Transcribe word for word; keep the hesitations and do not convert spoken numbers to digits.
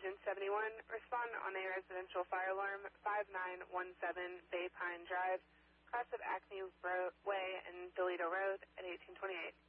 Agent seventy-one, respond on a residential fire alarm, five nine one seven Bay Pine Drive, cross of Acme Ro- Way and Toledo Road at eighteen twenty-eight.